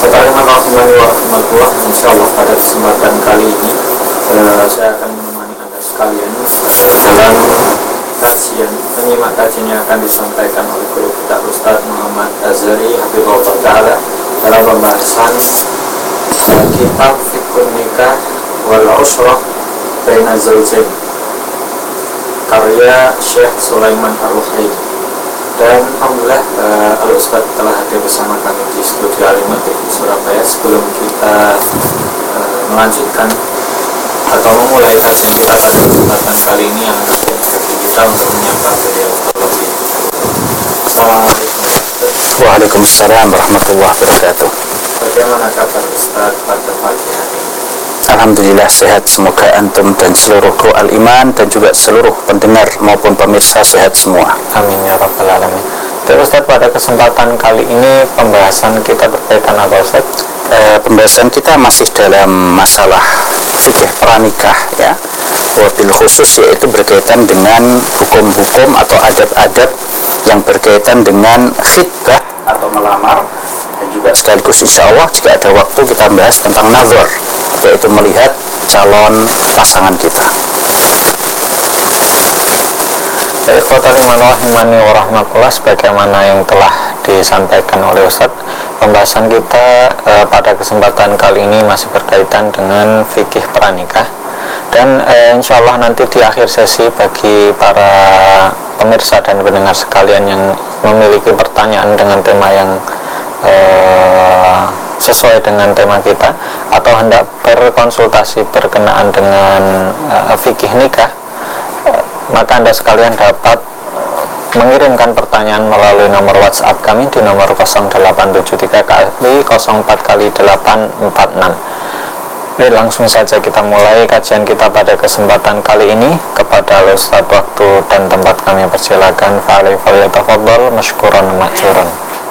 Bismillahirrahmanirrahim. Insyaallah pada kesempatan kali ini saya akan menemani Anda sekalian dalam kajian, menyimak kajian yang akan disampaikan oleh guru kita Ustaz Muhammad Azhari Hafizahullah Ta'ala dalam pembahasan kitab Fiqhun Nikah wal Usrah Baina Zawjain karya Syekh Sulaiman Ar-Ruhaili. Dan alhamdulillah Al-Ustaz telah hadir bersama kami di studio Alimatik Surabaya. Sebelum kita melanjutkan atau memulai kajian kita pada kesempatan kali ini, yang akan kita untuk menyapa beliau terlebih. Assalamualaikum. Waalaikumsalam warahmatullahi wabarakatuh. Bagaimana kabar Ustaz pada pagi hari ini? Alhamdulillah sehat, semoga antum dan seluruh kru al-iman dan juga seluruh pendengar maupun pemirsa sehat semua. Amin ya rabbal alamin. Terus Ustaz, pada kesempatan kali ini pembahasan kita berkaitan apa Ustaz? Pembahasan kita masih dalam masalah fikih pranikah ya. Wabil khusus yaitu berkaitan dengan hukum-hukum atau adab-adab yang berkaitan dengan khitbah atau melamar, dan juga sekaligus insya Allah jika ada waktu kita bahas tentang nazar, yaitu melihat calon pasangan kita. Ikhwatal iman rahimani wa rahmatullah, sebagaimana yang telah disampaikan oleh Ustaz, pembahasan kita pada kesempatan kali ini masih berkaitan dengan fikih pranikah. Dan insya Allah nanti di akhir sesi bagi para pemirsa dan pendengar sekalian yang memiliki pertanyaan dengan tema yang sesuai dengan tema kita, atau hendak berkonsultasi berkenaan dengan fikih nikah, maka Anda sekalian dapat mengirimkan pertanyaan melalui nomor WhatsApp kami di nomor 0873 kali 04 kali 846. Jadi langsung saja kita mulai kajian kita pada kesempatan kali ini. Kepada Ustaz waktu dan tempat kami persilakan. Falyatafaddal masykuran ma'juran.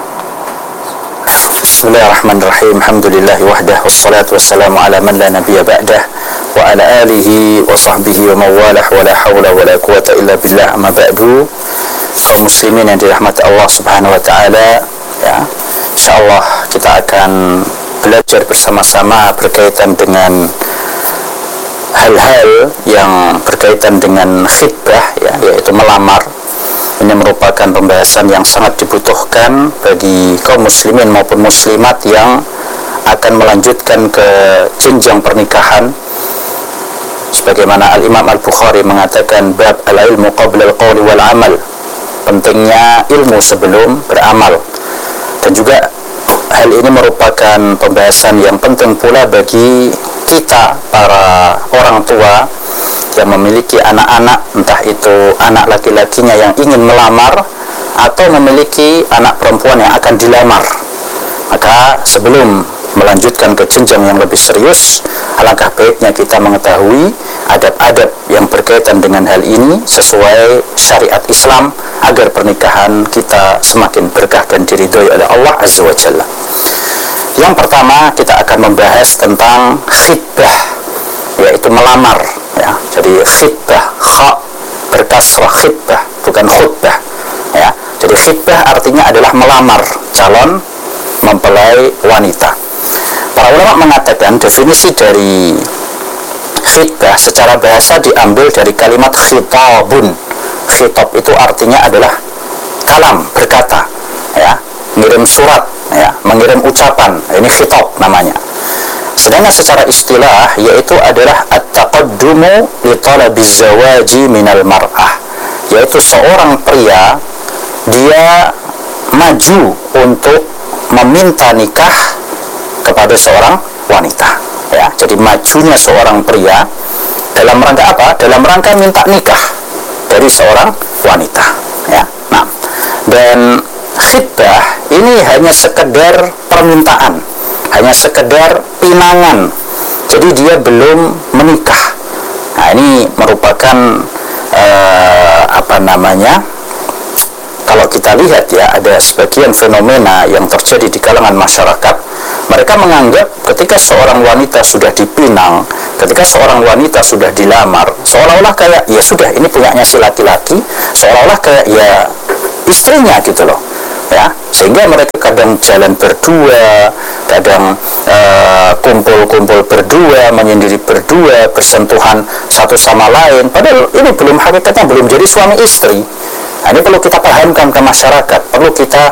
Bismillahirrahmanirrahim. Alhamdulillahi wahdah wassalatu wassalamu ala man la nabiyya ba'dah wa ala alihi wa sahbihi wa mawalah wa la hawla wa la quwata illa billah, amma ba'du. Kaum muslimin yang dirahmati Allah Subhanahu wa taala, ya. Insyaallah kita akan belajar bersama-sama berkaitan dengan hal-hal yang berkaitan dengan khitbah ya, yaitu melamar. Ini merupakan pembahasan yang sangat dibutuhkan bagi kaum muslimin maupun muslimat yang akan melanjutkan ke jenjang pernikahan. Sebagaimana Al-Imam Al-Bukhari mengatakan bab al-ilmu qabla al-qawli wal amal, pentingnya ilmu sebelum beramal. Dan juga hal ini merupakan pembahasan yang penting pula bagi kita para orang tua yang memiliki anak-anak, entah itu anak laki-lakinya yang ingin melamar atau memiliki anak perempuan yang akan dilamar. Maka sebelum melanjutkan ke jenjang yang lebih serius, alangkah baiknya kita mengetahui adab-adab yang berkaitan dengan hal ini sesuai syariat Islam, agar pernikahan kita semakin berkah dan diridhoi oleh Allah Azza wa Jalla. Yang pertama kita akan membahas tentang khitbah, yaitu melamar ya. Jadi khitbah, kha berkasrah, khitbah bukan khutbah ya. Jadi khitbah artinya adalah melamar calon mempelai wanita. Para ulama mengatakan definisi dari khitbah secara bahasa diambil dari kalimat khitabun. Khitab itu artinya adalah kalam, berkata ya, ngirim surat ya, mengirim ucapan. Ini khitab namanya. Sedangkan secara istilah yaitu adalah at-taqaddumu li talabiz zawaji minal mar'ah, yaitu seorang pria dia maju untuk meminta nikah kepada seorang wanita ya. Jadi majunya seorang pria dalam rangka apa? Dalam rangka minta nikah dari seorang wanita ya. Nah, dan khitbah ini hanya sekedar permintaan, hanya sekedar pinangan. Jadi dia belum menikah. Nah, ini merupakan kalau kita lihat ya, ada sebagian fenomena yang terjadi di kalangan masyarakat. Mereka menganggap ketika seorang wanita sudah dipinang, ketika seorang wanita sudah dilamar, seolah-olah kayak ya sudah ini punyanya si laki-laki, seolah-olah kayak ya istrinya gitu loh. ya, sehingga mereka kadang jalan berdua, kadang kumpul-kumpul berdua, menyendiri berdua, bersentuhan satu sama lain, padahal ini belum hakikatnya belum jadi suami istri. Nah, ini perlu kita pahamkan ke masyarakat, perlu kita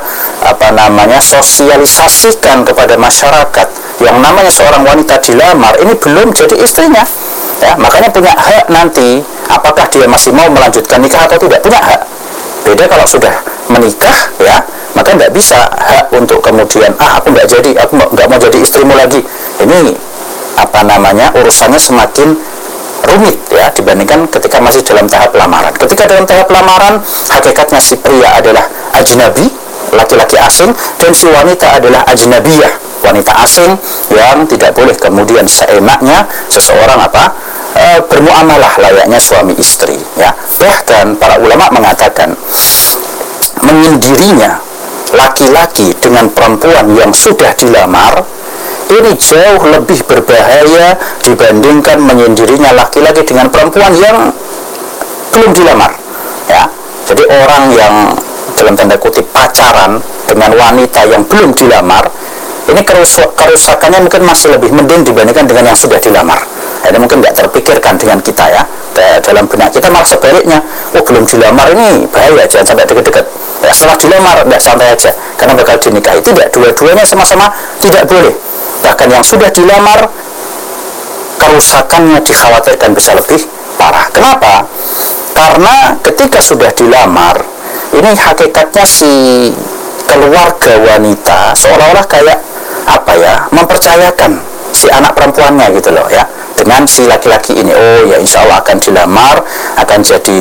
sosialisasikan kepada masyarakat. Yang namanya seorang wanita dilamar ini belum jadi istrinya, ya, makanya punya hak nanti apakah dia masih mau melanjutkan nikah atau tidak, punya hak. Beda kalau sudah menikah, ya, maka tidak bisa hak untuk kemudian aku nggak jadi, aku nggak mau jadi istrimu lagi. Ini urusannya semakin rumit, ya, dibandingkan ketika masih dalam tahap lamaran. Ketika dalam tahap lamaran, hakikatnya si pria adalah ajnabi, laki-laki asing, dan si wanita adalah ajnabiyah, wanita asing yang tidak boleh kemudian seenaknya seseorang bermuamalah layaknya suami istri, ya. Bahkan para ulama mengatakan menyendirinya laki-laki dengan perempuan yang sudah dilamar ini jauh lebih berbahaya dibandingkan menyendirinya laki-laki dengan perempuan yang belum dilamar, ya. Jadi orang yang dalam tanda kutip pacaran dengan wanita yang belum dilamar, ini kerusakannya mungkin masih lebih mending dibandingkan dengan yang sudah dilamar. Ini mungkin nggak terpikirkan dengan kita, ya. Dalam benak kita malah sebaliknya, belum dilamar ini bahaya, jangan sampai deket-deket, ya. Setelah dilamar nggak santai aja karena bakal dinikahi. Tidak, dua-duanya sama-sama tidak boleh. Bahkan yang sudah dilamar, kerusakannya dikhawatirkan bisa lebih parah. Kenapa? Karena ketika sudah dilamar, ini hakikatnya si keluarga wanita seolah-olah kayak mempercayakan si anak perempuannya gitu loh, ya, dengan si laki-laki ini. Oh ya, insya Allah akan dilamar, akan jadi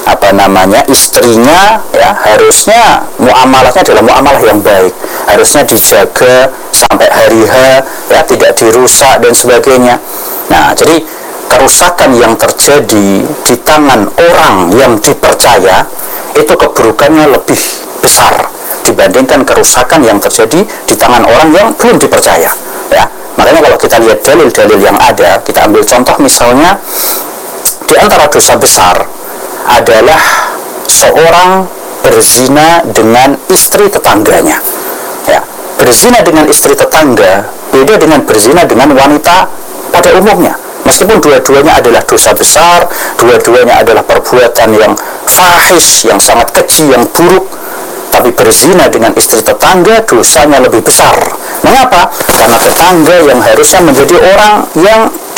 istrinya, ya. Harusnya muamalahnya adalah muamalah yang baik, harusnya dijaga sampai hari H, ya, tidak dirusak dan sebagainya. Nah, jadi kerusakan yang terjadi di tangan orang yang dipercaya itu keburukannya lebih besar dibandingkan kerusakan yang terjadi di tangan orang yang belum dipercaya, ya. Makanya kalau kita lihat dalil-dalil yang ada, kita ambil contoh misalnya di antara dosa besar adalah seorang berzina dengan istri tetangganya, ya. Berzina dengan istri tetangga beda dengan berzina dengan wanita pada umumnya. Meskipun dua-duanya adalah dosa besar, dua-duanya adalah perbuatan yang fahish, yang sangat keji, yang buruk, tapi berzina dengan istri tetangga dosanya lebih besar. Mengapa? Karena tetangga yang harusnya menjadi orang yang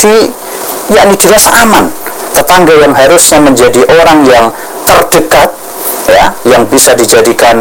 dirasa aman, tetangga yang harusnya menjadi orang yang terdekat, ya, yang bisa dijadikan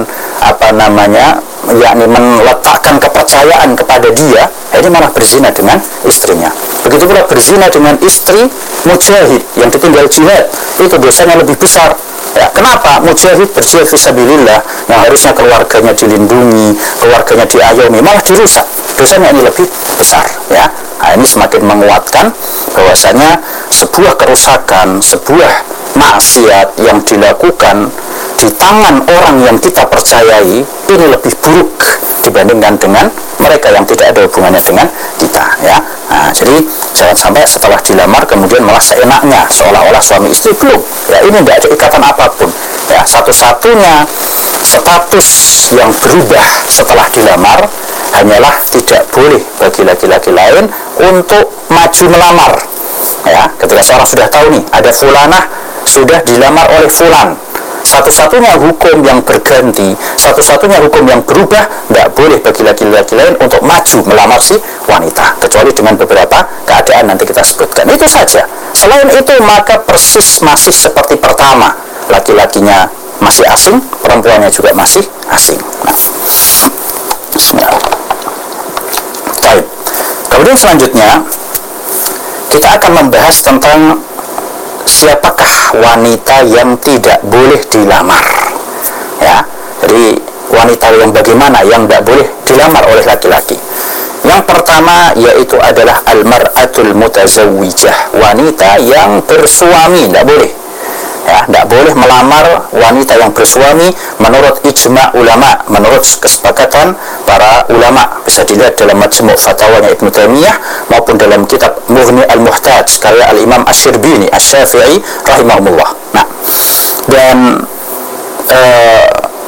meletakkan kepercayaan kepada dia, ini malah berzina dengan istrinya. Begitu pula berzina dengan istri mujahid yang ditinggal jihad, itu dosanya lebih besar, ya. Kenapa? Mujahid berjihad fisabilillah, yang harusnya keluarganya dilindungi, keluarganya diayomi, malah dirusak, dosanya ini lebih besar, ya. Nah, ini semakin menguatkan bahwasanya sebuah kerusakan, sebuah maksiat yang dilakukan di tangan orang yang kita percayai ini lebih buruk dibandingkan dengan mereka yang tidak ada hubungannya dengan kita, ya. Nah, jadi jangan sampai setelah dilamar kemudian malah seenaknya seolah-olah suami istri, belum, ya. Ini tidak ada ikatan apapun, ya. Satu-satunya status yang berubah setelah dilamar hanyalah tidak boleh bagi laki-laki lain untuk maju melamar, ya. Ketika seorang sudah tahu nih ada fulanah sudah dilamar oleh fulan, satu-satunya hukum yang berganti, satu-satunya hukum yang berubah, tidak boleh bagi laki-laki lain untuk maju melamar si wanita, kecuali dengan beberapa keadaan nanti kita sebutkan. Itu saja. Selain itu maka persis masih seperti pertama, laki-lakinya masih asing, perempuannya juga masih asing. Nah, bismillah. Baik. Kemudian selanjutnya kita akan membahas tentang siapakah wanita yang tidak boleh dilamar, ya. Jadi wanita yang bagaimana yang tidak boleh dilamar oleh laki-laki. Yang pertama yaitu adalah al-mar'atul mutazawwijah, wanita yang bersuami, tidak boleh, ya. Tidak boleh melamar wanita yang bersuami menurut ijma' ulama, menurut kesepakatan para ulama. Bisa dilihat dalam Majmu' Fatawanya Ibnu Taimiyah maupun dalam kitab Mughni al-Muhtaj karya al-Imam Asy-Syirbini Asy-Syafi'i rahimahullah. Nah, dan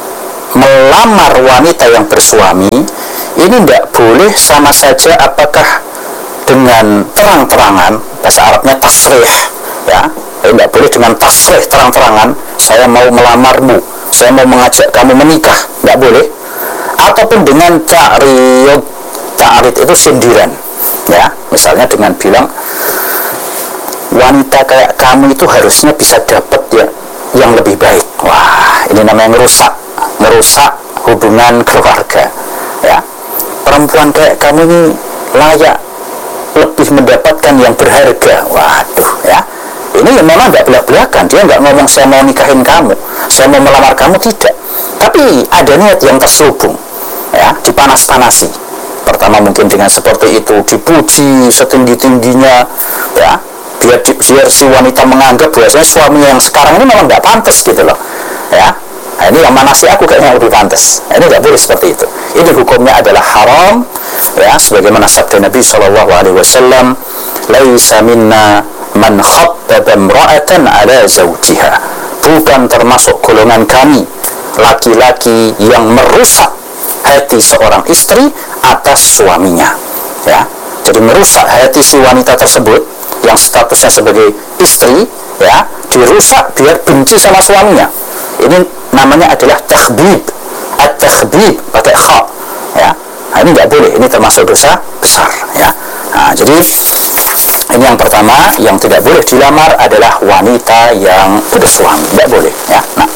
melamar wanita yang bersuami ini tidak boleh sama saja apakah dengan terang-terangan, bahasa Arabnya tasrih, ya, tidak boleh dengan tasrih terang-terangan, saya mau melamarmu, saya mau mengajak kamu menikah, tidak boleh, ataupun dengan ta'rid. Ta'rid itu sindiran, ya, misalnya dengan bilang wanita kayak kamu itu harusnya bisa dapat ya yang lebih baik. Wah, ini namanya ngerusak hubungan keluarga, ya. Perempuan kayak kamu ini layak lebih mendapatkan yang berharga. Waduh, ya, ini memang nggak belak-belakan, dia nggak ngomong saya mau nikahin kamu, saya mau melamar kamu, tidak, tapi ada niat yang terselubung, ya, dipanas-panasi. Pertama mungkin dengan seperti itu, dipuji setinggi-tingginya, ya, biar si wanita menganggap bahwasanya suaminya yang sekarang ini memang nggak pantas gitu loh, ya. Nah, ini yang mana sih aku kayaknya lebih pantas. Ini nggak boleh seperti itu. Ini hukumnya adalah haram, ya, sebagaimana sabda Nabi SAW, laisa minna man khabbaba imra'atan ala zawjiha, bukan termasuk golongan kami laki-laki yang merusak hati seorang istri atas suaminya, ya. Jadi merusak hati si wanita tersebut yang statusnya sebagai istri, ya, dirusak biar benci sama suaminya. Ini namanya adalah takhbib, at-takhbib pakai kha, ya. Nah, ini tidak boleh, ini termasuk dosa besar, ya. Nah, jadi ini yang pertama, yang tidak boleh dilamar adalah wanita yang bersuami, tidak boleh, ya. Nah,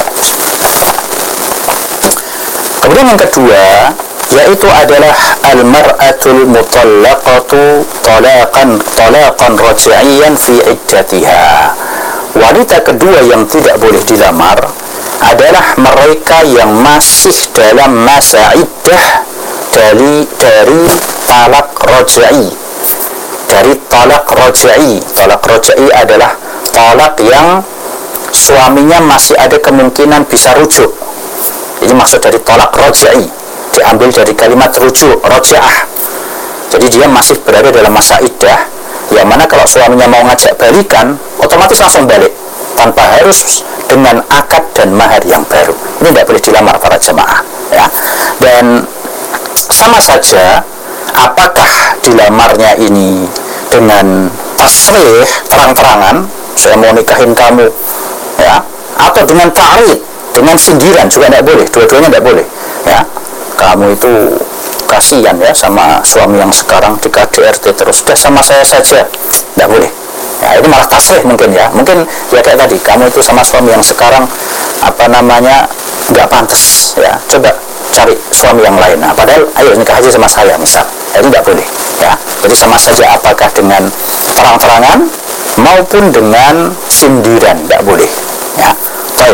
kemudian yang kedua yaitu adalah al-mar'atul mutallaqatu talaqan raj'iyan fi iddatiha. Wanita kedua yang tidak boleh dilamar adalah mereka yang masih dalam masa iddah dari talak raj'i. Dari talak raj'i. Talak raj'i adalah talak yang suaminya masih ada kemungkinan bisa rujuk. Ini maksud dari talak raj'i, diambil dari kalimat rujuk, raj'ah. Jadi dia masih berada dalam masa iddah, yang mana kalau suaminya mau ngajak balikan, otomatis langsung balik tanpa harus dengan akad dan mahar yang baru. Ini tidak boleh dilamar para jemaah, ya. Dan sama saja apakah dilamarnya ini dengan tasrih terang-terangan, saya mau nikahin kamu, ya, atau dengan ta'rid, dengan sindiran juga tidak boleh. Dua-duanya tidak boleh, ya. Kamu itu kasihan ya sama suami yang sekarang di KDRT terus, sudah sama saya saja, tidak boleh. Ya, ini malah tasrih mungkin, ya. Mungkin ya kayak tadi, kamu itu sama suami yang sekarang nggak pantas, ya. Coba cari suami yang lain. Nah, padahal ayo nikah aja sama saya misal. Ini tidak boleh, ya. Jadi sama saja apakah dengan terang-terangan maupun dengan sindiran, tidak boleh, ya. Baik.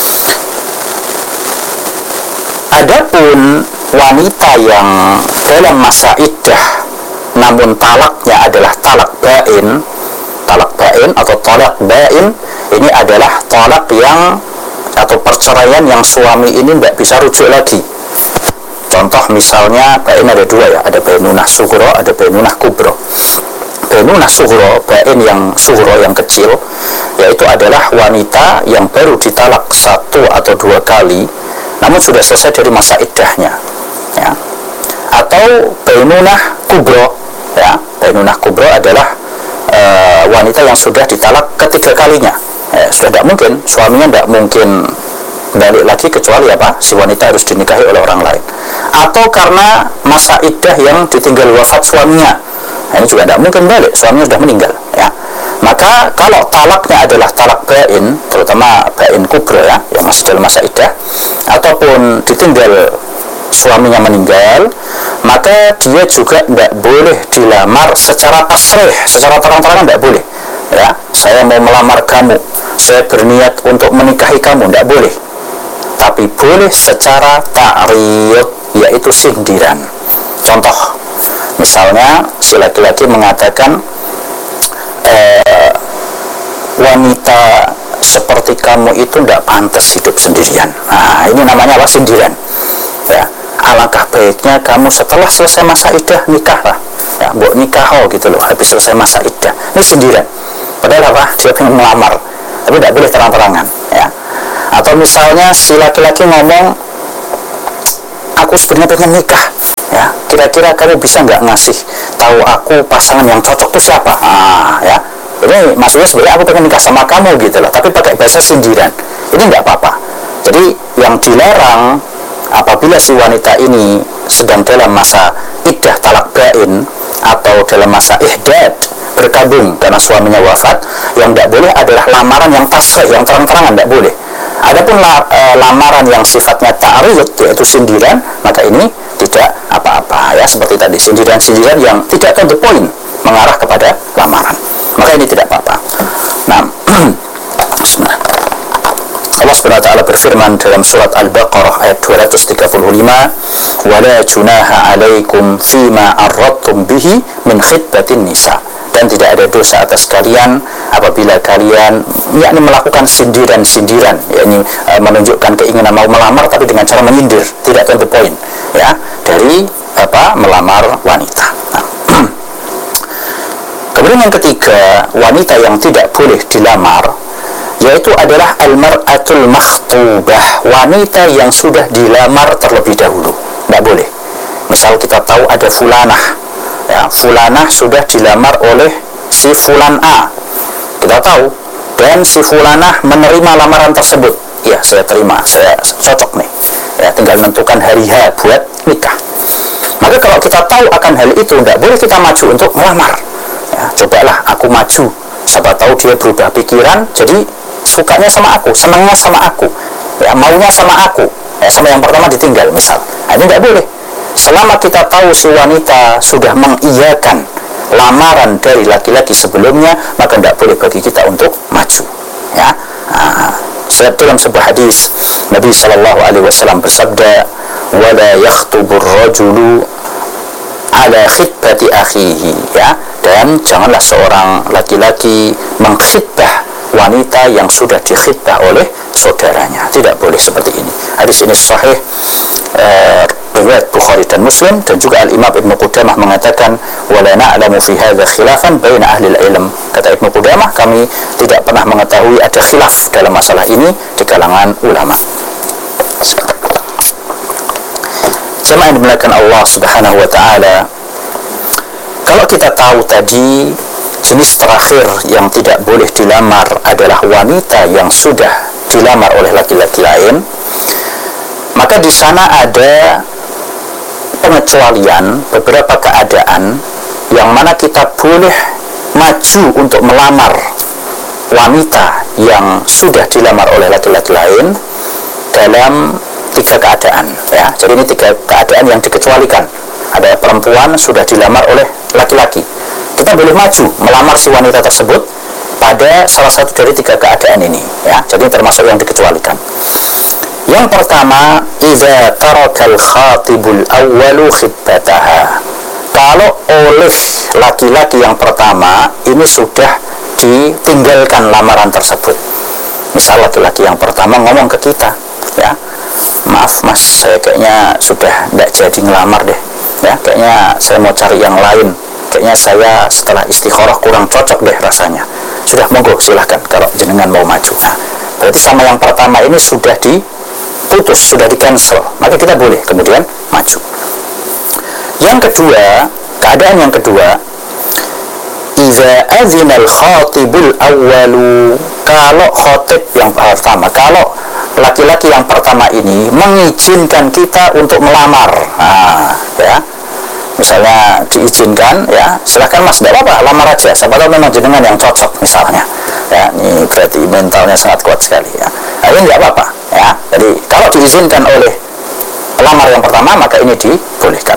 Adapun wanita yang dalam masa iddah namun talaknya adalah talak bain atau talak bain, ini adalah talak yang atau perceraian yang suami ini tidak bisa rujuk lagi. Contoh misalnya bain ada dua, ya, ada bainunah sughra, ada bainunah kubro. Bainunah sughra, bain yang sughra yang kecil, yaitu adalah wanita yang baru ditalak 1 atau 2 kali namun sudah selesai dari masa iddahnya, ya. Atau bainunah kubro, ya. Bainunah kubro adalah wanita yang sudah ditalak ketiga kalinya, ya. Sudah tidak mungkin, suaminya tidak mungkin balik lagi kecuali apa, si wanita harus dinikahi oleh orang lain, atau karena masa iddah yang ditinggal wafat suaminya. Nah, ini juga tidak mungkin balik, suaminya sudah meninggal, ya. Maka kalau talaknya adalah talak bain, terutama bain kubro, ya, yang masih dalam masa iddah, ataupun ditinggal suaminya meninggal, maka dia juga tidak boleh dilamar secara tasrih, secara terang-terangan tidak boleh, ya. Saya mau melamar kamu, saya berniat untuk menikahi kamu, tidak boleh. Tapi boleh secara ta'rid, yaitu sindiran. Contoh, misalnya si laki-laki mengatakan, wanita seperti kamu itu tidak pantas hidup sendirian. Nah, ini namanya apa? Sindiran, ya. Alangkah baiknya kamu setelah selesai masa iddah nikahlah, ya, buat nikah gitu loh, habis selesai masa iddah. Ini sindiran, padahal apa? Dia pengen melamar, tapi tidak boleh terang-terangan, ya. Atau misalnya si laki-laki ngomong, aku sebenarnya pengen nikah, ya, kira-kira kamu bisa nggak ngasih tahu aku pasangan yang cocok itu siapa? Ya, ini maksudnya sebenarnya aku pengen nikah sama kamu gitu loh, tapi pakai bahasa sindiran. Ini nggak apa-apa. Jadi yang dilarang apabila si wanita ini sedang dalam masa iddah talak bain atau dalam masa ihdad berkabung karena suaminya wafat, yang tidak boleh adalah lamaran yang tasrih, yang terang-terangan, tidak boleh. Adapun lamaran yang sifatnya ta'arud, yaitu sindiran, maka ini tidak apa-apa, ya, seperti tadi sindiran-sindiran yang tidak to the point, mengarah kepada lamaran, maka ini tidak apa-apa. Nah, bismillah. Allah Subhanahu wa taala berfirman dalam surat Al-Baqarah ayat 235, "Wala junaha 'alaikum fima arradtum bihi min khitbatin nisa." Dan tidak ada dosa atas kalian apabila kalian yakni melakukan sindiran-sindiran, yakni menunjukkan keinginan mau melamar tapi dengan cara menyindir, tidak to the point, ya, dari melamar wanita. Nah. Kemudian yang ketiga, wanita yang tidak boleh dilamar yaitu adalah al-mar'atul makhtubah, wanita yang sudah dilamar terlebih dahulu. Tidak boleh. Misal kita tahu ada fulanah, ya, fulanah sudah dilamar oleh si fulan A, kita tahu, dan si fulanah menerima lamaran tersebut. Ya, saya terima, saya cocok nih, ya, tinggal menentukan hari H buat nikah. Maka kalau kita tahu akan hal itu, tidak boleh kita maju untuk melamar, ya. Cobalah aku maju, siapa tahu dia berubah pikiran, jadi sukanya sama aku, senangnya sama aku, ya, maunya sama aku, ya, sama yang pertama ditinggal misal. Nah, ini tidak boleh. Selama kita tahu si wanita sudah mengiyakan lamaran dari laki-laki sebelumnya, maka tidak boleh bagi kita untuk maju, ya. Dalam sebuah hadis Nabi SAW bersabda, "Wala yakhtubur rajulu ala khitbati akhihi," ya, dan janganlah seorang laki-laki mengkhitbah wanita yang sudah dikhitbah oleh saudaranya. Tidak boleh seperti ini. Hadis ini sahih, riwayat Bukhari dan Muslim, dan juga Al-Imam Ibnu Qudamah mengatakan, "Wala na'lamu fi hadza khilafan baina ahli al-ilm." Kata Ibnu Qudamah, kami tidak pernah mengetahui ada khilaf dalam masalah ini di kalangan ulama. Jemaah yang dimuliakan Allah Subhanahu wa taala, kalau kita tahu tadi jenis terakhir yang tidak boleh dilamar adalah wanita yang sudah dilamar oleh laki-laki lain, maka di sana ada pengecualian beberapa keadaan yang mana kita boleh maju untuk melamar wanita yang sudah dilamar oleh laki-laki lain dalam 3 keadaan, ya. Jadi ini 3 keadaan yang dikecualikan. Ada perempuan sudah dilamar oleh laki-laki, kita boleh maju melamar si wanita tersebut pada salah satu dari 3 keadaan ini, ya. Jadi termasuk yang dikecualikan. Yang pertama, idza tarakal khatibul awwalu khitbataha. Kalau oleh laki-laki yang pertama ini sudah ditinggalkan lamaran tersebut. Misal laki-laki yang pertama ngomong ke kita, ya, "Maaf mas, saya kayaknya sudah tidak jadi ngelamar deh, ya, kayaknya saya mau cari yang lain, kayaknya saya setelah istikharah kurang cocok deh rasanya. Sudah, monggo silahkan kalau jenengan mau maju." Nah, berarti sama yang pertama ini sudah diputus, sudah di cancel, maka kita boleh kemudian maju. Yang kedua, keadaan yang kedua, idza azinal khatibul awwalu, kalau khatib yang pertama, kalau laki-laki yang pertama ini mengizinkan kita untuk melamar, ya, misalnya diizinkan, ya, silahkan mas, tidak apa-apa, lamar aja, siapa tahu memang jenengan yang cocok misalnya, ya, ini berarti mentalnya sangat kuat sekali, ya. Nah, ini tidak apa-apa, ya. Jadi kalau diizinkan oleh pelamar yang pertama, maka ini dibolehkan,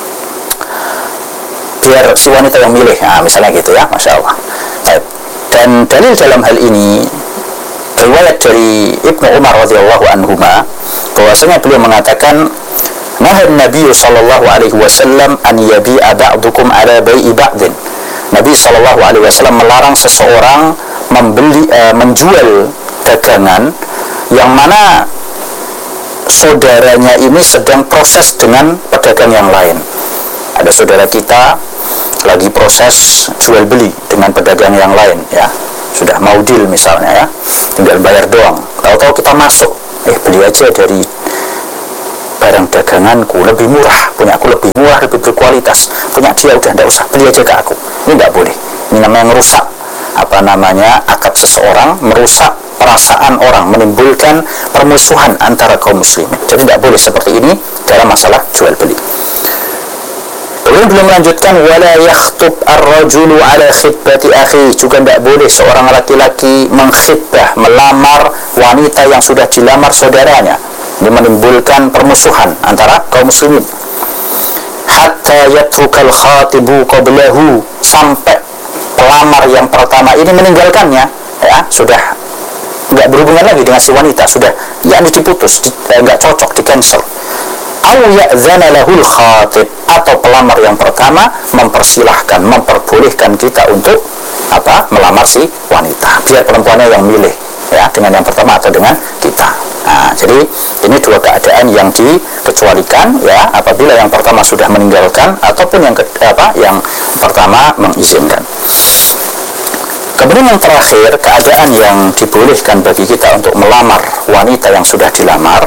biar si wanita yang milih, misalnya gitu, ya, masya Allah. Dan dalil dalam hal ini riwayat dari Ibnu Umar radhiyallahu anhuma, bahwasanya beliau mengatakan, "Nahan Nabi sallallahu alaihi wasallam an yabi'a ba'dukum ala bai'i ba'din." Nabi sallallahu alaihi wasallam melarang seseorang menjual dagangan yang mana saudaranya ini sedang proses dengan pedagang yang lain. Ada saudara kita lagi proses jual beli dengan pedagang yang lain, ya, sudah mau deal misalnya, ya, tinggal bayar doang. Tahu-tahu kita masuk, beli aja dari barang daganganku lebih murah, punya aku lebih murah, lebih berkualitas, punya dia udah tidak usah, beli aja ke aku. Ini tidak boleh. Ini namanya merusak akad seseorang, merusak perasaan orang, menimbulkan permusuhan antara kaum muslimin. Jadi tidak boleh seperti ini dalam masalah jual beli. Kemudian belum melanjutkan, wala yakhtub ar-rajulu ala khitbati akhi, juga tidak boleh seorang laki-laki mengkhitbah, melamar wanita yang sudah dilamar saudaranya. Ini menimbulkan permusuhan antara kaum muslimin. Hatta yatrukal khatibu qablahu, sampai pelamar yang pertama ini meninggalkannya, ya, sudah nggak berhubungan lagi dengan si wanita, sudah diputus, nggak cocok, di cancel. Aw ya'zana lahul khatib, atau pelamar yang pertama mempersilahkan, memperbolehkan kita untuk melamar si wanita, biar perempuannya yang milih, ya, dengan yang pertama atau dengan kita. Nah, jadi ini dua keadaan yang dikecualikan, ya, apabila yang pertama sudah meninggalkan ataupun yang pertama mengizinkan. Kemudian yang terakhir, keadaan yang dibolehkan bagi kita untuk melamar wanita yang sudah dilamar,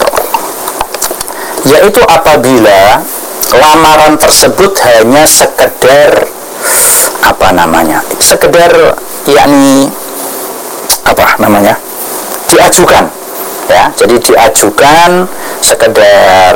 yaitu apabila lamaran tersebut hanya sekedar diajukan, ya. Jadi diajukan sekedar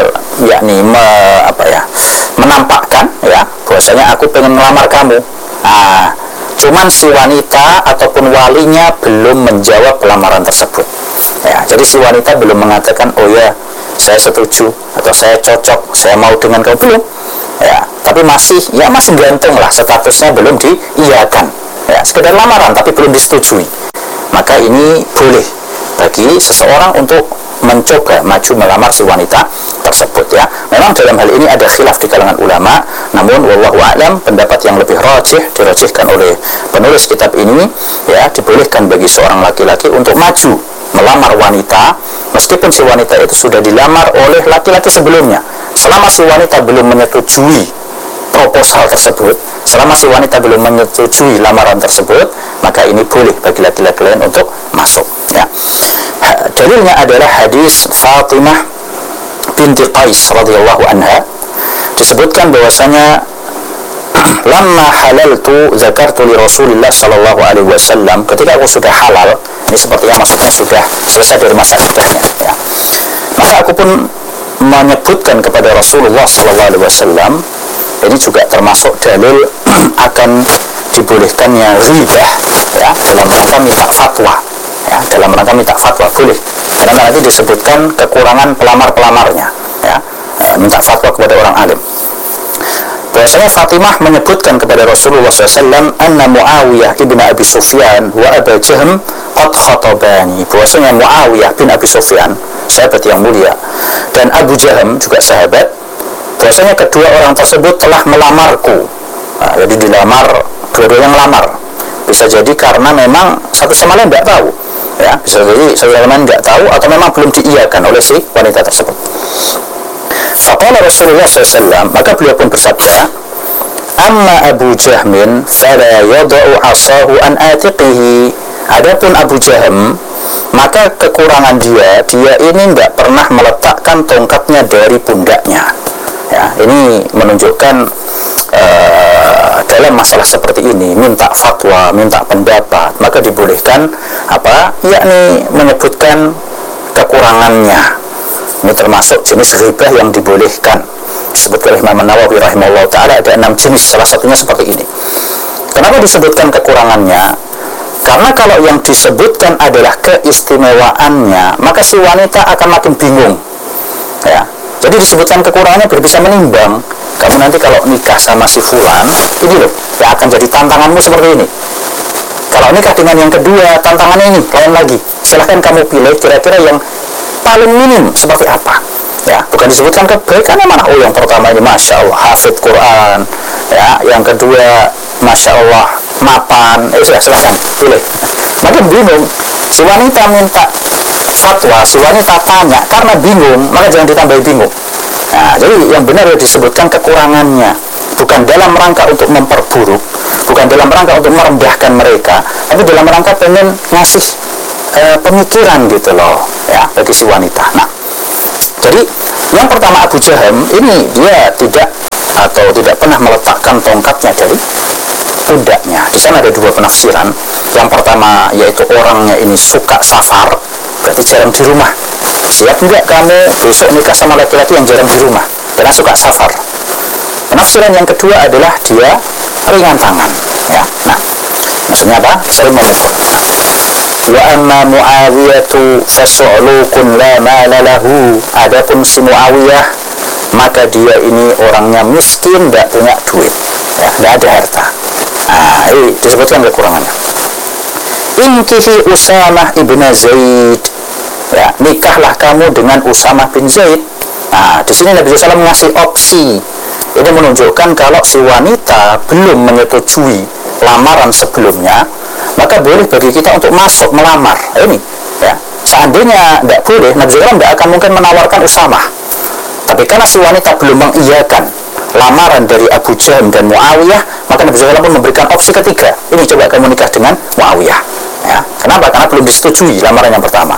menampakkan, ya, bahwasanya aku pengen melamar kamu. Nah, cuman si wanita ataupun walinya belum menjawab lamaran tersebut, ya. Jadi si wanita belum mengatakan, oh ya, saya setuju atau saya cocok, saya mau dengan kamu, belum, ya. Tapi masih gantung lah, statusnya belum diiyakan, ya, sekedar lamaran tapi belum disetujui. Maka ini boleh bagi seseorang untuk mencoba maju melamar si wanita tersebut, ya. Memang dalam hal ini ada khilaf di kalangan ulama, namun wallahu a'lam, pendapat yang lebih dirajihkan oleh penulis kitab ini, ya, dibolehkan bagi seorang laki-laki untuk maju melamar wanita meskipun si wanita itu sudah dilamar oleh laki-laki sebelumnya. Selama si wanita belum menyetujui proposal tersebut, selama si wanita belum menyetujui lamaran tersebut, maka ini boleh bagi laki-laki lain untuk masuk, ya. Dalilnya adalah hadis Fatimah binti Qais radhiyallahu anha. Disebutkan bahwasanya lamma halaltu zakartu li Rasulillah sallallahu alaihi wasallam, ketika aku sudah halal, ini sepertinya maksudnya sudah selesai dari masa iddahnya, ya, maka aku pun menyebutkan kepada Rasulullah sallallahu alaihi wasallam. Ini juga termasuk dalil akan dibolehkannya ghibah, ya, dalam rangka minta fatwa, ya, dalam rangka minta fatwa boleh, karena nanti disebutkan kekurangan pelamar-pelamarnya, ya, minta fatwa kepada orang alim. Bahwasanya Fatimah menyebutkan kepada Rasulullah SAW, anna Muawiyah ibn Abi Sufyan wa Abu Jahm qad khatabani, bahwasanya Muawiyah bin Abi Sufyan, sahabat yang mulia, dan Abu Jahm juga sahabat, bahwasanya kedua orang tersebut telah melamarku. Nah, jadi dilamar, dua-duanya melamar. Bisa jadi karena memang satu sama lain tidak tahu, ya, bisa jadi satu sama lain tidak tahu atau memang belum diiyakan oleh si wanita tersebut. Faqala Rasulullah SAW, maka beliau pun bersabda, amma Abu Jahmin fala yada'u asahu an atiqihi, adapun Abu Jahm, maka kekurangan dia ini tidak pernah meletakkan tongkatnya dari pundaknya, ya. Ini menunjukkan dalam masalah seperti ini, minta fatwa, minta pendapat, maka dibolehkan yakni menyebutkan kekurangannya. Ini termasuk jenis ghibah yang dibolehkan. Disebutkan oleh Imam Nawawi rahimahullah ta'ala ada 6 jenis, salah satunya seperti ini. Kenapa disebutkan kekurangannya? Karena kalau yang disebutkan adalah keistimewaannya, maka si wanita akan makin bingung, ya. Jadi disebutkan kekurangannya biar bisa menimbang. Kamu nanti kalau nikah sama si fulan, ini loh, ya akan jadi tantanganmu seperti ini. Kalau nikah dengan yang kedua, tantangannya ini lain lagi. Silahkan kamu pilih kira-kira yang paling minim seperti apa, ya. Bukan disebutkan kebaikannya mana. Oh, yang pertama ini masya Allah hafid Quran, ya. Yang kedua masya Allah mapan. Silahkan pilih. Makin bingung, si wanita minta fatwa, si wanita tanya karena bingung, maka jangan ditambahi bingung. Nah, jadi yang benar disebutkan kekurangannya, bukan dalam rangka untuk memperburuk, bukan dalam rangka untuk merendahkan mereka, tapi dalam rangka pengen ngasih pemikiran gitu loh, ya, bagi si wanita. Nah, jadi Yang pertama Abu Jaham ini dia tidak pernah meletakkan tongkatnya dari pundaknya. Di sana ada dua penafsiran. Yang pertama yaitu orangnya ini suka safar, berarti jarang di rumah. Siap enggak kamu besok nikah sama laki-laki yang jarang di rumah karena suka safar? Penafsiran yang kedua adalah dia ringan tangan, ya. Nah, maksudnya apa? Sering memukul. Wa amma Muawiyatu fasu'lukun la mala lahu. Adapun si Muawiyah, maka dia ini orangnya miskin, tidak punya duit, ya, tidak ada harta. Nah, ini disebutkan kekurangannya. Inkihi Usamah ibn Zaid, ya, nikahlah kamu dengan Usamah bin Zaid. Nah, di sini Nabi SAW mengasih opsi. Ini menunjukkan kalau si wanita belum menyetujui lamaran sebelumnya, maka boleh bagi kita untuk masuk melamar. Ini, ya. Seandainya tidak boleh, Nabi SAW tidak akan mungkin menawarkan Usamah. Tapi karena si wanita belum mengiyakan lamaran dari Abu Jaham dan Muawiyah, maka Nabi SAW pun memberikan opsi ketiga. Ini coba kamu nikah dengan Muawiyah. Ya. Kenapa? Karena belum disetujui lamaran yang pertama.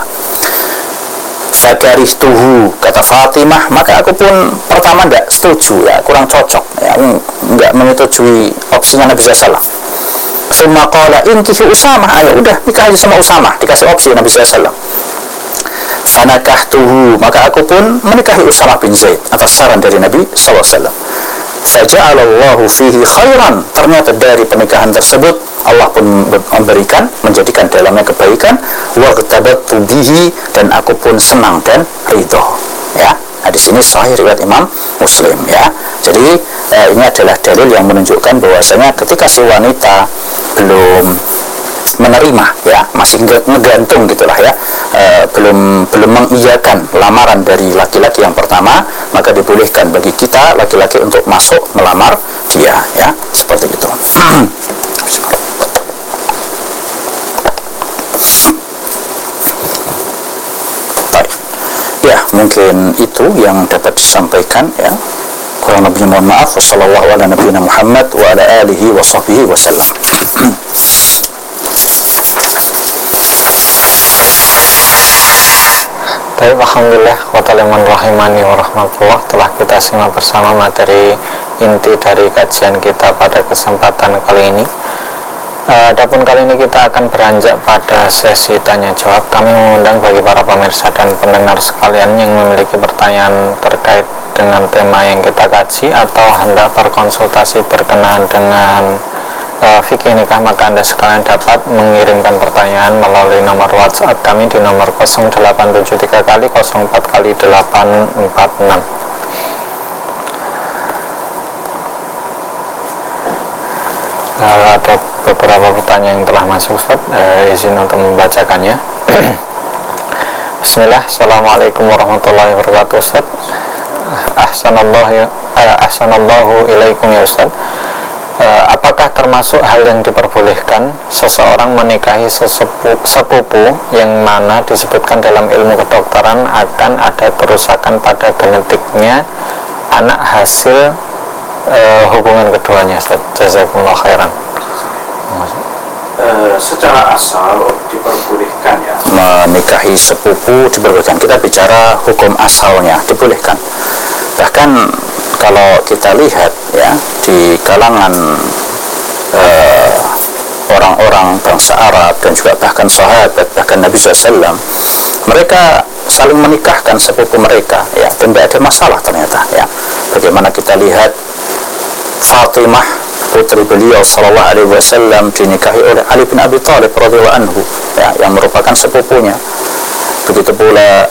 Fakarihtuhu, kata Fatimah, maka aku pun pertama tidak setuju, ya, kurang cocok, ya, tidak menyetujui opsinya Nabi SAW. Summa qala inkihi Usamah, ayo udah nikah aja sama Usamah, dikasih opsi Nabi SAW. Fanakahtuhu, maka aku pun menikahi Usamah bin Zaid atas saran dari Nabi SAW. Faja'alallahu fihi khairan, ternyata dari pernikahan tersebut Allah pun memberikan, menjadikan dalamnya kebaikan. Waqtabatu bihi, dan aku pun senang dan ridho, ya. Nah, di sini sahih riwayat Imam Muslim, ya. Jadi ini adalah dalil yang menunjukkan bahwasanya ketika si wanita belum menerima, ya, masih ngegantung gitulah, ya, belum mengiyakan lamaran dari laki-laki yang pertama, maka dibolehkan bagi kita laki-laki untuk masuk melamar dia, ya, seperti itu. Ya, mungkin itu yang dapat disampaikan, ya. Kurang lebihnya mohon maaf. Wassallallahu ala nabiyina Muhammad wa ala alihi wa sahbihi wasallam. Baik, alhamdulillah wa ta'ala rahimani wa rahmatullah. Telah kita simak bersama materi inti dari kajian kita pada kesempatan kali ini. Adapun kali ini kita akan beranjak pada sesi tanya jawab. Kami mengundang bagi para pemirsa dan pendengar sekalian yang memiliki pertanyaan terkait dengan tema yang kita kaji atau hendak berkonsultasi berkenaan dengan fikih nikah, maka Anda sekalian dapat mengirimkan pertanyaan melalui nomor WhatsApp kami di nomor 0873 kali 04 kali 846. Ada beberapa pertanyaan yang telah masuk, Ustaz. Izin untuk membacakannya. Bismillah. Assalamualaikum warahmatullahi wabarakatuh, Ustaz. Ahsanallahu ilaikum ya Ustaz. Apakah termasuk hal yang diperbolehkan seseorang menikahi sepupu yang mana disebutkan dalam ilmu kedokteran akan ada kerusakan pada genetiknya anak hasil hubungan keduanya, Ustaz? Jazakumullah khairan. Secara asal diperbolehkan, ya, menikahi sepupu diperbolehkan. Kita bicara hukum asalnya, dibolehkan. Bahkan kalau kita lihat, ya, di kalangan orang-orang bangsa Arab dan juga bahkan sahabat, bahkan Nabi SAW, mereka saling menikahkan sepupu mereka, ya, dan tidak ada masalah ternyata, ya. Bagaimana kita lihat Fatimah putri beliau sallallahu alaihi wasallam dinikahi oleh Ali bin Abi Thalib radhiyallahu anhu, ya, yang merupakan sepupunya. Begitu pula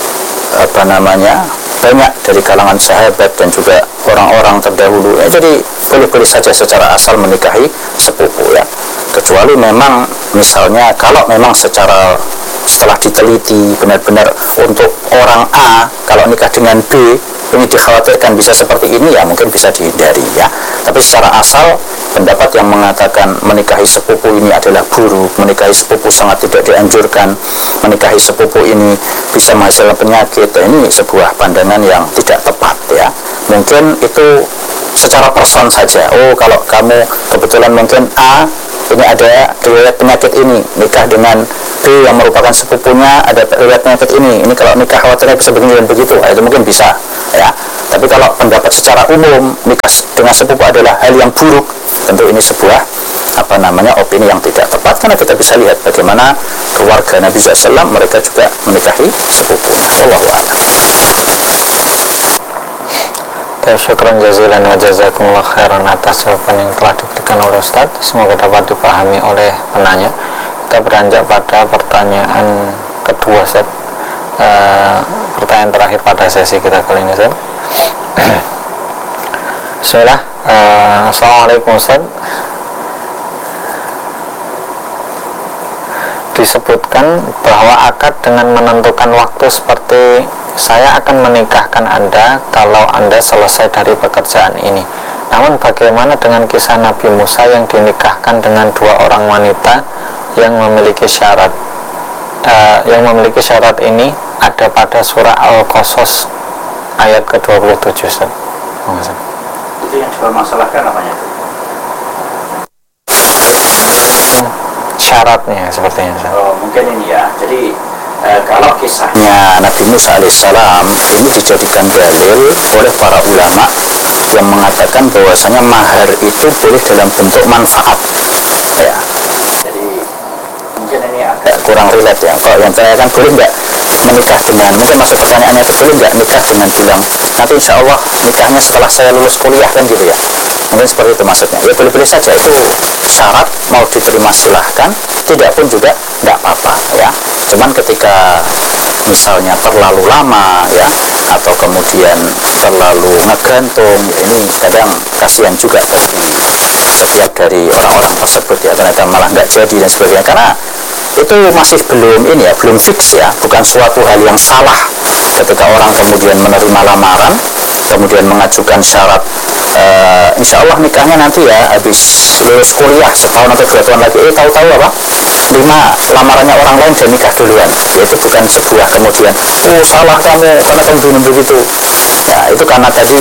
banyak dari kalangan sahabat dan juga orang-orang terdahulu, ya. Jadi boleh-boleh saja secara asal menikahi sepupu, ya, kecuali memang misalnya kalau memang secara setelah diteliti benar-benar untuk orang A kalau nikah dengan B ini dikhawatirkan bisa seperti ini, ya mungkin bisa dihindari, ya. Tapi secara asal pendapat yang mengatakan menikahi sepupu ini adalah buruk, menikahi sepupu sangat tidak dianjurkan, menikahi sepupu ini bisa menghasilkan penyakit, ini sebuah pandangan yang tidak tepat, ya. Mungkin itu secara person saja. Oh, kalau kamu kebetulan mungkin A ini ada riwayat penyakit ini, nikah dengan B yang merupakan sepupunya ada riwayat penyakit ini kalau nikah khawatirnya bisa begini dan begitu, itu mungkin bisa ya. Tapi kalau pendapat secara umum nikah dengan sepupu adalah hal yang buruk, tentu ini sebuah opini yang tidak tepat, karena kita bisa lihat bagaimana keluarga Nabi SAW mereka juga menikahi sepupunya. Wallahu a'lam. Syukran jazilan wa jazakumullah khairan atas jawaban yang telah diberikan oleh Ustaz. Semoga dapat dipahami oleh penanya. Kita beranjak pada pertanyaan kedua, Ustaz. Pertanyaan terakhir pada sesi kita kali ini, Ustaz. Bismillah. Assalamualaikum, Ustaz. Disebutkan bahwa akad dengan menentukan waktu seperti saya akan menikahkan Anda kalau Anda selesai dari pekerjaan ini. Namun bagaimana dengan kisah Nabi Musa yang dinikahkan dengan 2 orang wanita yang memiliki syarat? Yang memiliki syarat ini ada pada surah Al-Qasas ayat ke-27. Itu yang dipermasalahkan namanya. Syaratnya sepertinya. Mungkin ini ya. Jadi kalau kisahnya Nabi Musa alaihissalam ini dijadikan dalil oleh para ulama yang mengatakan bahwasanya mahar itu boleh dalam bentuk manfaat ya. Jadi mungkin ini agak kurang relate ya. Kalau yang saya kan boleh nggak menikah dengan, mungkin maksud pertanyaannya itu boleh nggak nikah dengan bilang nanti insya Allah nikahnya setelah saya lulus kuliah, kan gitu ya. Mungkin seperti itu maksudnya. Ya boleh-boleh saja, itu syarat, mau diterima silahkan, tidak pun juga nggak apa-apa ya. Cuman ketika misalnya terlalu lama ya, atau kemudian terlalu ngegantung ya, ini kadang kasihan juga bagi setiap dari orang-orang tersebut ya, ternyata malah nggak jadi dan sebagainya, karena itu masih belum ini ya, belum fix ya, bukan suatu hal yang salah ketika orang kemudian menerima lamaran, kemudian mengajukan syarat insya Allah nikahnya nanti ya habis lulus kuliah setahun atau 2 tahun lagi, tahu-tahu apa, terima lamarannya orang lain dan nikah duluan. Ya, itu bukan sebuah kemudian salah kamu karena kamu dulu begitu ya, itu karena tadi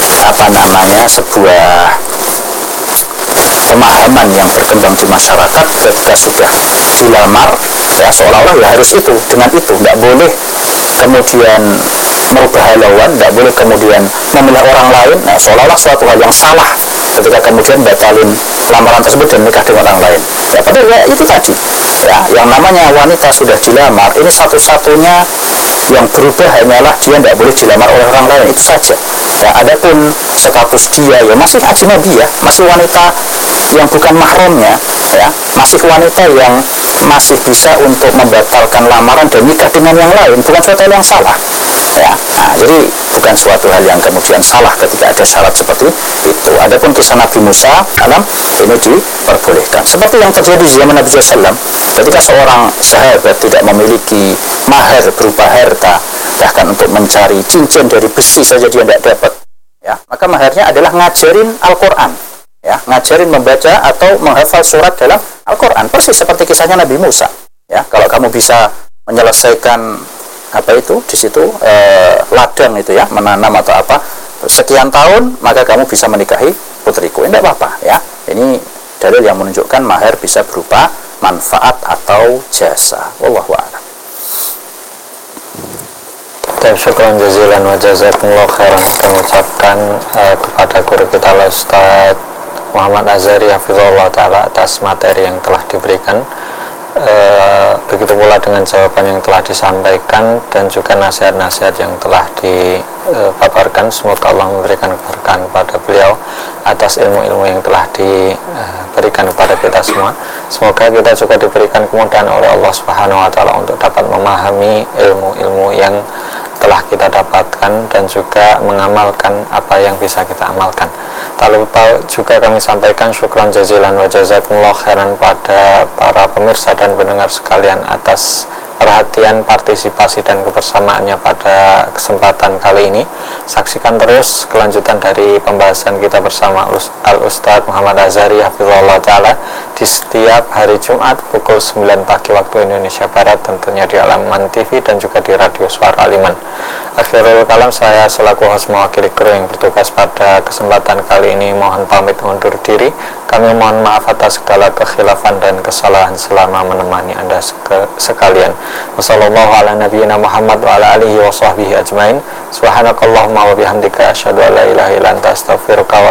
sebuah pemahaman yang berkembang di masyarakat ketika sudah dilamar ya, seolah-olah ya harus itu, dengan itu nggak boleh kemudian merubah haluan, tidak boleh kemudian memilih orang lain. Nah, seolah-olah suatu hal yang salah ketika kemudian batalin lamaran tersebut dan nikah dengan orang lain ya, padahal ya itu tadi ya, yang namanya wanita sudah dilamar, ini satu-satunya yang berubah hanyalah dia tidak boleh dilamar oleh orang lain, itu saja ya. Adapun status dia ya masih ajnabi ya, masih wanita yang bukan mahramnya ya, masih wanita yang masih bisa untuk membatalkan lamaran dan nikah dengan yang lain, bukan suatu hal yang salah ya. Nah, jadi bukan suatu hal yang kemudian salah ketika ada syarat seperti itu. Adapun kisah Nabi Musa ini diperbolehkan seperti yang terjadi di zaman Nabi SAW ketika seorang sahabat tidak memiliki mahar berupa harta, bahkan untuk mencari cincin dari besi saja dia tidak dapat ya, maka maharnya adalah ngajarin Al-Quran ya, ngajarin membaca atau menghafal surat dalam Al-Quran, persis seperti kisahnya Nabi Musa ya. Kalau kamu bisa menyelesaikan di situ ladang itu ya, menanam atau apa sekian tahun, maka kamu bisa menikahi putriku, ini tidak apa-apa ya. Ini dalil yang menunjukkan mahar bisa berupa manfaat atau jasa. Wallahu a'lam. Syukran jazilan wa jazakumullah khairan. Kita mengucapkan kepada guru kita Ustaz Muhammad Azhari hafizahullah ta'ala atas materi yang telah diberikan, begitu pula dengan jawaban yang telah disampaikan dan juga nasihat-nasihat yang telah dipaparkan. Semoga Allah memberikan keberkahan kepada beliau atas ilmu-ilmu yang telah diberikan kepada kita semua. Semoga kita juga diberikan kemudahan oleh Allah Subhanahu wa taala untuk dapat memahami ilmu-ilmu yang telah kita dapatkan dan juga mengamalkan apa yang bisa kita amalkan. Tak lupa juga kami sampaikan syukran jazilan wa jazakumullah khairan pada para pemirsa dan pendengar sekalian atas perhatian, partisipasi dan kebersamaannya pada kesempatan kali ini. Saksikan terus kelanjutan dari pembahasan kita bersama Al-Ustaz Muhammad Azhari hafizahullah ta'ala di setiap hari Jumat pukul 9 pagi waktu Indonesia Barat, tentunya di Al-Aman TV dan juga di Radio Suara Aliman. Akhirul kalam, saya selaku host mewakili kru yang bertugas pada kesempatan kali ini mohon pamit undur diri. Kami mohon maaf atas segala kekhilafan dan kesalahan selama menemani Anda sekalian. Wassallallahu ala nabiyyina Muhammad wa ala alihi wa sahbihi ajmain. Subhanakallahumma wa bihamdika asyhadu an la ilaha illa anta astaghfiruka wa